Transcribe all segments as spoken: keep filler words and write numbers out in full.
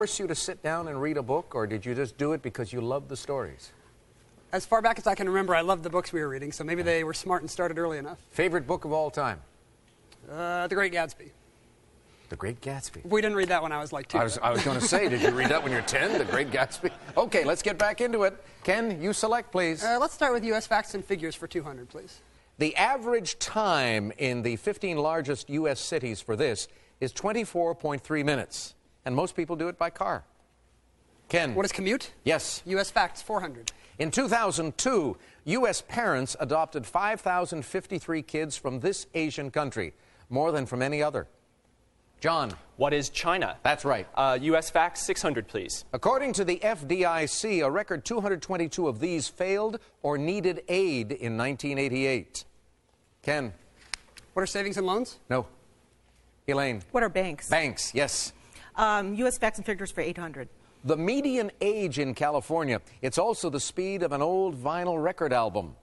Force you to sit down and read a book, or did you just do it because you loved the stories? As far back as I can remember, I loved the books we were reading, so maybe they were smart and started early enough. Favorite book of all time? Uh, The Great Gatsby. The Great Gatsby. We didn't read that when I was like two. I was, I was going to say, did you read that when you're ten, The Great Gatsby? Okay, let's get back into it. Ken, you select, please. Uh, let's start with U S facts and figures for two hundred, please. The average time in the fifteen largest U S cities for this is twenty-four point three minutes, and most people do it by car. Ken. What is commute? Yes. U S facts, four hundred. In two thousand two, U S parents adopted five thousand fifty-three kids from this Asian country, more than from any other. John. What is China? That's right. Uh, U S facts, six hundred, please. According to the F D I C, a record two hundred twenty-two of these failed or needed aid in nineteen eighty-eight. Ken. What are savings and loans? No. Elaine. What are banks? Banks, yes. Um, U S facts and figures for eight hundred. The median age in California, it's also the speed of an old vinyl record album.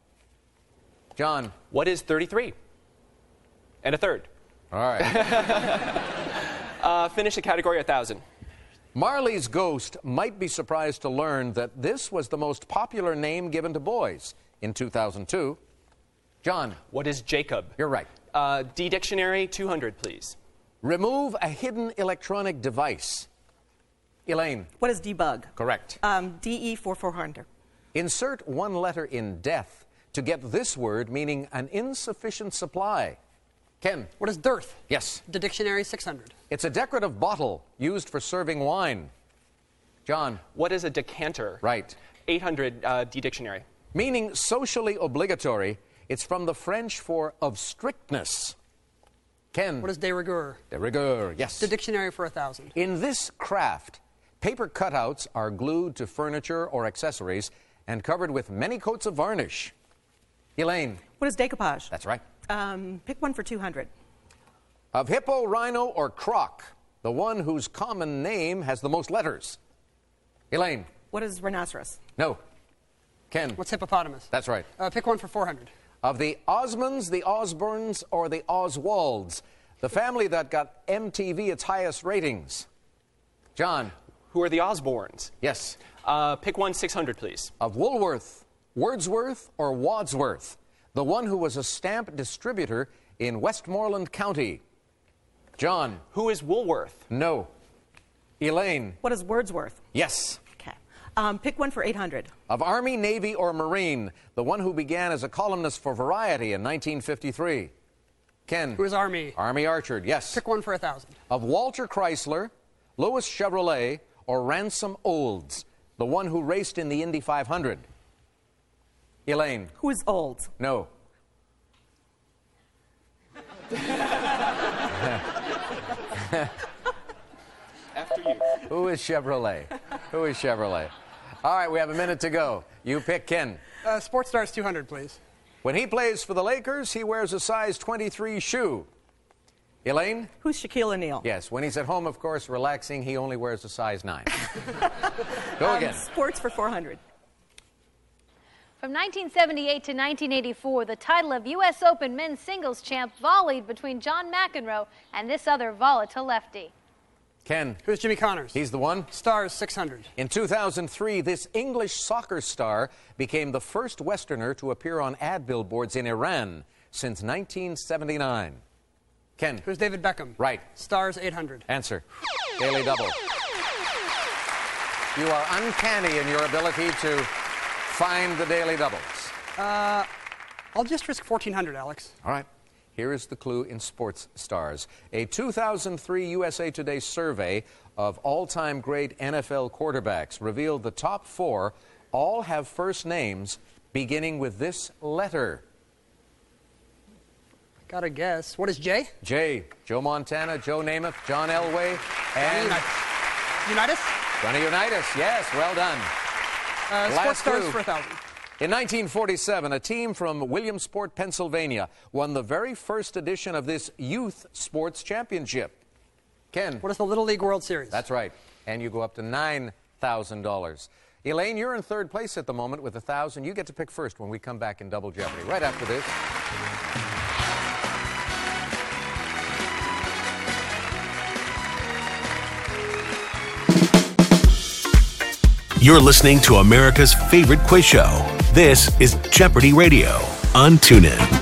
John. What is thirty-three? And a third. All right. uh, finish the category one thousand. Marley's Ghost might be surprised to learn that this was the most popular name given to boys in two thousand two. John. What is Jacob? You're right. Uh, D-dictionary, two hundred, please. Remove a hidden electronic device. Elaine. What is debug? Correct. Um, D E forty-four hundred. Insert one letter in death to get this word meaning an insufficient supply. Ken. What is dearth? Yes. The dictionary, six hundred. It's a decorative bottle used for serving wine. John. What is a decanter? Right. eight hundred, uh, D-dictionary. Meaning socially obligatory, it's from the French for of strictness. Ken. What is de rigueur? De rigueur, yes. The dictionary for one thousand. In this craft, paper cutouts are glued to furniture or accessories and covered with many coats of varnish. Elaine. What is decoupage? That's right. Um, pick one for two hundred. Of hippo, rhino, or croc, the one whose common name has the most letters. Elaine. What is rhinoceros? No. Ken. What's hippopotamus? That's right. Uh, pick one for four hundred. Of the Osmonds, the Osbournes, or the Oswalds, the family that got M T V its highest ratings. John. Who are the Osbournes? Yes. Uh, pick one, six hundred, please. Of Woolworth, Wordsworth, or Wadsworth, the one who was a stamp distributor in Westmoreland County. John. Who is Woolworth? No. Elaine. What is Wordsworth? Yes. Okay. Um, pick one for eight hundred. Of Army, Navy, or Marine, the one who began as a columnist for Variety in nineteen fifty-three. Ken. Who is Army? Army Archer, yes. Pick one for one thousand. Of Walter Chrysler, Lewis Chevrolet, or Ransom Olds, the one who raced in the Indy five hundred. Elaine. Who is old? No. After you. Who is Chevrolet? Who is Chevrolet? All right, we have a minute to go. You pick Ken. Uh, Sports Stars, two hundred, please. When he plays for the Lakers, he wears a size twenty-three shoe. Elaine? Who's Shaquille O'Neal? Yes. When he's at home, of course, relaxing, he only wears a size nine. Go Um, again. sports for four hundred. From nineteen seventy-eight to nineteen eighty-four, the title of U S Open men's singles champ volleyed between John McEnroe and this other volatile lefty. Ken. Who's Jimmy Connors? He's the one. Stars, six hundred. In two thousand three, this English soccer star became the first Westerner to appear on ad billboards in Iran since nineteen seventy-nine. Ken. Who's David Beckham? Right. Stars, eight hundred. Answer. Daily double. You are uncanny in your ability to find the daily doubles. Uh, I'll just risk fourteen hundred, Alex. All right. Here is the clue in Sports Stars. A two thousand three U S A Today survey of all-time great N F L quarterbacks revealed the top four all have first names beginning with this letter. Gotta guess. What is J? J. Joe Montana, Joe Namath, John Elway, and Unitas? Johnny Unitas. Yes, well done. Uh, Last Sports Stars clue. for one thousand. In nineteen forty-seven, a team from Williamsport, Pennsylvania, won the very first edition of this youth sports championship. Ken. What is the Little League World Series? That's right. And you go up to nine thousand dollars. Elaine, you're in third place at the moment with one thousand dollars. You get to pick first when we come back in Double Jeopardy. Right after this. You're listening to America's favorite quiz show. This is Jeopardy Radio on TuneIn.